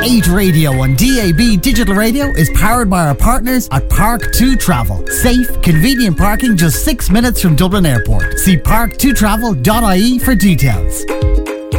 great radio on DAB Digital Radio is powered by our partners at Park2 Travel. Safe, convenient parking just 6 minutes from Dublin Airport. See park2travel.ie for details.